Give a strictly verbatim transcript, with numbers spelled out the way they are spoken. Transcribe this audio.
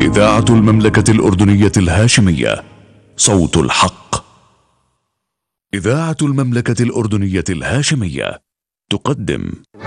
إذاعة المملكة الأردنية الهاشمية، صوت الحق. إذاعة المملكة الأردنية الهاشمية تقدم